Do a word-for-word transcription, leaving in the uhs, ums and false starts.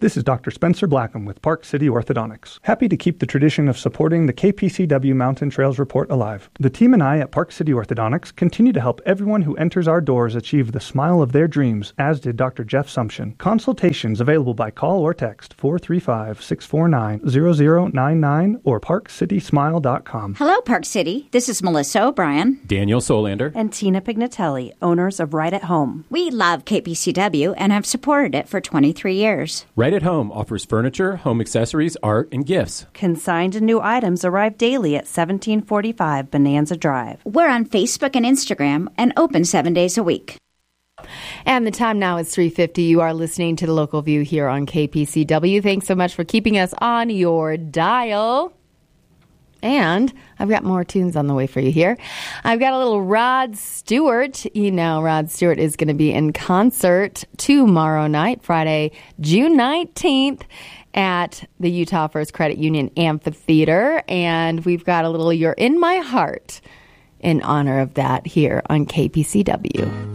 This is Doctor Spencer Blackham with Park City Orthodontics. Happy to keep the tradition of supporting the K P C W Mountain Trails Report alive. The team and I at Park City Orthodontics continue to help everyone who enters our doors achieve the smile of their dreams, as did Doctor Jeff Sumption. Consultations available by call or text four three five, six four nine, zero zero nine nine or park city smile dot com. Hello, Park City. This is Melissa O'Brien, Daniel Solander, and Tina Pignatelli, owners of Right at Home. We love K P C W and have supported it for twenty-three years. Right at Home offers furniture, home accessories, art, and gifts. Consigned and new items arrive daily at seventeen forty-five Bonanza Drive. We're on Facebook and Instagram and open seven days a week. And the time now is three fifty. You are listening to The Local View here on K P C W. Thanks so much for keeping us on your dial. And I've got more tunes on the way for you here. I've got a little Rod Stewart. You know, Rod Stewart is going to be in concert tomorrow night, Friday, June nineteenth, at the Utah First Credit Union Amphitheater. And we've got a little You're in My Heart in honor of that here on K P C W.